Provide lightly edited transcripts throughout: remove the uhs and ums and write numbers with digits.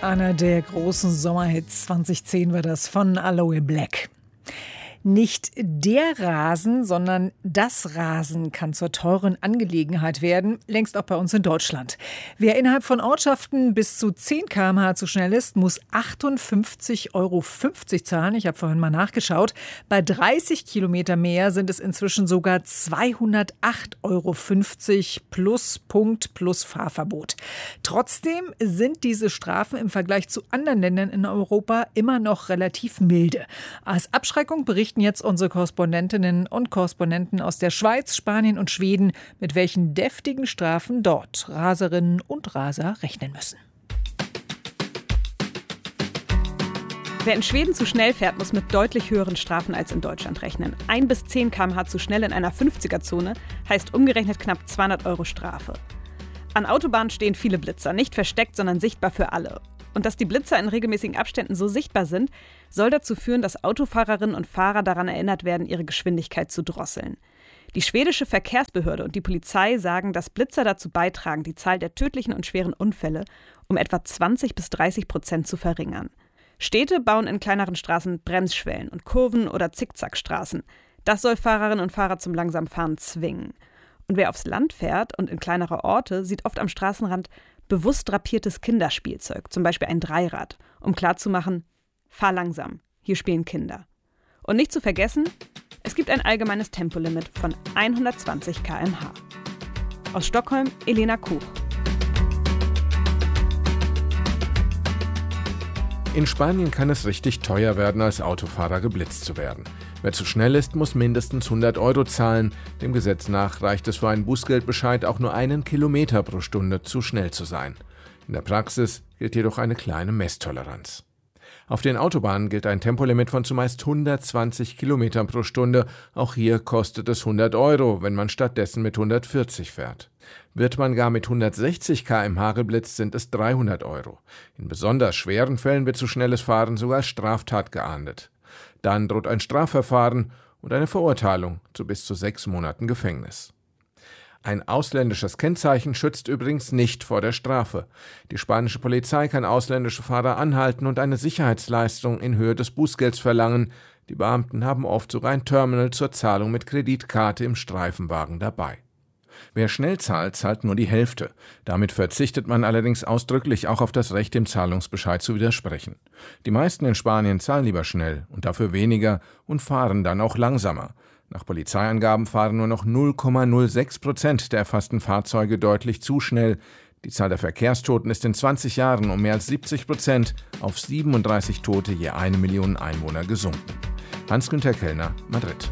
Einer der großen Sommerhits 2010 war das von Aloe Blacc. Nicht der Rasen, sondern das Rasen kann zur teuren Angelegenheit werden, längst auch bei uns in Deutschland. Wer innerhalb von Ortschaften bis zu 10 km/h zu schnell ist, muss 58,50 € zahlen. Ich habe vorhin mal nachgeschaut. Bei 30 Kilometer mehr sind es inzwischen sogar 208,50 € plus Punkt plus Fahrverbot. Trotzdem sind diese Strafen im Vergleich zu anderen Ländern in Europa immer noch relativ milde. Als Abschreckung berichten jetzt unsere Korrespondentinnen und Korrespondenten aus der Schweiz, Spanien und Schweden, mit welchen deftigen Strafen dort Raserinnen und Raser rechnen müssen. Wer in Schweden zu schnell fährt, muss mit deutlich höheren Strafen als in Deutschland rechnen. 1 bis 10 km/h zu schnell in einer 50er-Zone heißt umgerechnet knapp 200 € Strafe. An Autobahnen stehen viele Blitzer, nicht versteckt, sondern sichtbar für alle. Und dass die Blitzer in regelmäßigen Abständen so sichtbar sind, soll dazu führen, dass Autofahrerinnen und Fahrer daran erinnert werden, ihre Geschwindigkeit zu drosseln. Die schwedische Verkehrsbehörde und die Polizei sagen, dass Blitzer dazu beitragen, die Zahl der tödlichen und schweren Unfälle um etwa 20-30% zu verringern. Städte bauen in kleineren Straßen Bremsschwellen und Kurven oder Zickzackstraßen. Das soll Fahrerinnen und Fahrer zum Langsamfahren zwingen. Und wer aufs Land fährt und in kleinere Orte, sieht oft am Straßenrand bewusst drapiertes Kinderspielzeug, zum Beispiel ein Dreirad, um klarzumachen, fahr langsam, hier spielen Kinder. Und nicht zu vergessen, es gibt ein allgemeines Tempolimit von 120 km/h. Aus Stockholm, Elena Kuch. In Spanien kann es richtig teuer werden, als Autofahrer geblitzt zu werden. Wer zu schnell ist, muss mindestens 100 € zahlen. Dem Gesetz nach reicht es für einen Bußgeldbescheid auch nur 1 Kilometer pro Stunde zu schnell zu sein. In der Praxis gilt jedoch eine kleine Messtoleranz. Auf den Autobahnen gilt ein Tempolimit von zumeist 120 Kilometern pro Stunde. Auch hier kostet es 100 €, wenn man stattdessen mit 140 fährt. Wird man gar mit 160 km/h geblitzt, sind es 300 €. In besonders schweren Fällen wird zu schnelles Fahren sogar als Straftat geahndet. Dann droht ein Strafverfahren und eine Verurteilung zu bis zu 6 Monaten Gefängnis. Ein ausländisches Kennzeichen schützt übrigens nicht vor der Strafe. Die spanische Polizei kann ausländische Fahrer anhalten und eine Sicherheitsleistung in Höhe des Bußgelds verlangen. Die Beamten haben oft sogar ein Terminal zur Zahlung mit Kreditkarte im Streifenwagen dabei. Wer schnell zahlt, zahlt nur die Hälfte. Damit verzichtet man allerdings ausdrücklich auch auf das Recht, dem Zahlungsbescheid zu widersprechen. Die meisten in Spanien zahlen lieber schnell und dafür weniger und fahren dann auch langsamer. Nach Polizeiangaben fahren nur noch 0,06% der erfassten Fahrzeuge deutlich zu schnell. Die Zahl der Verkehrstoten ist in 20 Jahren um mehr als 70% auf 37 Tote je 1 Million Einwohner gesunken. Hans-Günter Kellner, Madrid.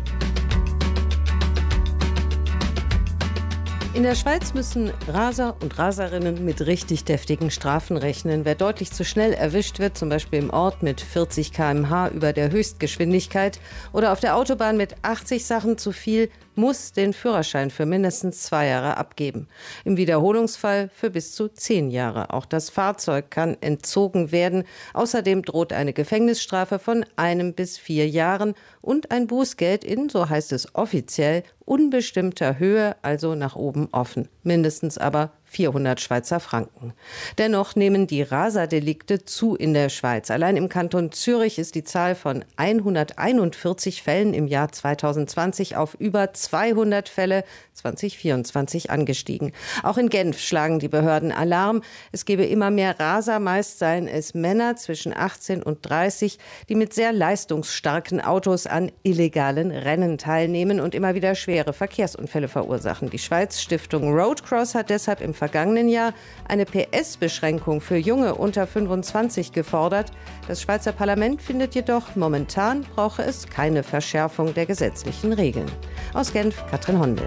In der Schweiz müssen Raser und Raserinnen mit richtig deftigen Strafen rechnen. Wer deutlich zu schnell erwischt wird, zum Beispiel im Ort mit 40 km/h über der Höchstgeschwindigkeit oder auf der Autobahn mit 80 Sachen zu viel, muss den Führerschein für mindestens 2 Jahre abgeben. Im Wiederholungsfall für bis zu 10 Jahre. Auch das Fahrzeug kann entzogen werden. Außerdem droht eine Gefängnisstrafe von 1 bis 4 Jahren und ein Bußgeld in, so heißt es offiziell, unbestimmter Höhe, also nach oben offen. Mindestens aber 400 Schweizer Franken. Dennoch nehmen die Raserdelikte zu in der Schweiz. Allein im Kanton Zürich ist die Zahl von 141 Fällen im Jahr 2020 auf über 200 Fälle 2024 angestiegen. Auch in Genf schlagen die Behörden Alarm. Es gebe immer mehr Raser, meist seien es Männer zwischen 18 und 30, die mit sehr leistungsstarken Autos an illegalen Rennen teilnehmen und immer wieder schwere Verkehrsunfälle verursachen. Die Schweiz Stiftung Roadcross hat deshalb im vergangenen Jahr eine PS-Beschränkung für Junge unter 25 gefordert. Das Schweizer Parlament findet jedoch, momentan brauche es keine Verschärfung der gesetzlichen Regeln. Aus Genf, Katrin Hondel.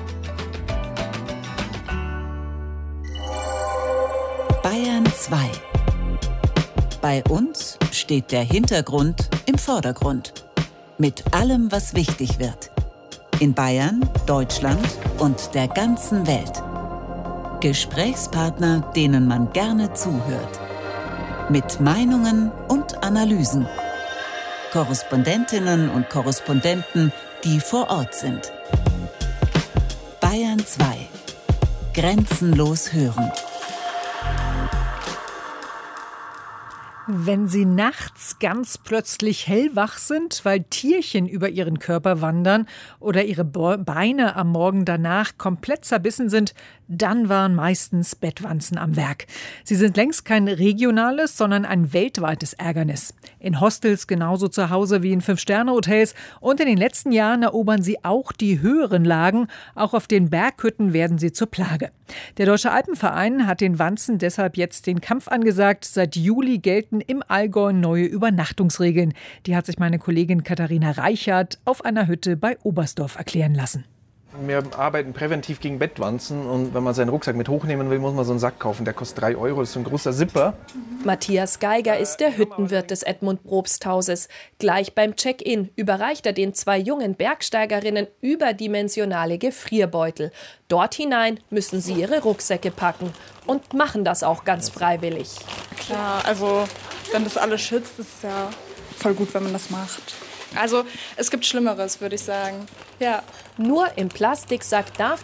Bayern 2. Bei uns steht der Hintergrund im Vordergrund. Mit allem, was wichtig wird. In Bayern, Deutschland und der ganzen Welt. Gesprächspartner, denen man gerne zuhört. Mit Meinungen und Analysen. Korrespondentinnen und Korrespondenten, die vor Ort sind. Bayern 2. Grenzenlos hören. Wenn Sie nachts ganz plötzlich hellwach sind, weil Tierchen über Ihren Körper wandern oder Ihre Beine am Morgen danach komplett zerbissen sind, dann waren meistens Bettwanzen am Werk. Sie sind längst kein regionales, sondern ein weltweites Ärgernis. In Hostels genauso zu Hause wie in 5-Sterne-Hotels. Und in den letzten Jahren erobern sie auch die höheren Lagen. Auch auf den Berghütten werden sie zur Plage. Der Deutsche Alpenverein hat den Wanzen deshalb jetzt den Kampf angesagt. Seit Juli gelten im Allgäu neue Übernachtungsregeln. Die hat sich meine Kollegin Katharina Reichert auf einer Hütte bei Oberstdorf erklären lassen. Wir arbeiten präventiv gegen Bettwanzen und wenn man seinen Rucksack mit hochnehmen will, muss man so einen Sack kaufen. Der kostet 3 €, das ist so ein großer Zipper. Matthias Geiger ist der Hüttenwirt des Edmund-Probst-Hauses. Gleich beim Check-in überreicht er den 2 jungen Bergsteigerinnen überdimensionale Gefrierbeutel. Dort hinein müssen sie ihre Rucksäcke packen und machen das auch ganz freiwillig. Klar, also wenn das alles schützt, ist es ja voll gut, wenn man das macht. Also es gibt Schlimmeres, würde ich sagen. Ja. Nur im Plastiksack darf